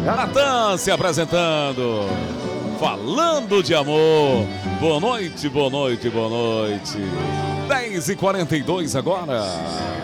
Natan se apresentando, falando de amor. Boa noite, boa noite, boa noite. 10h42 agora.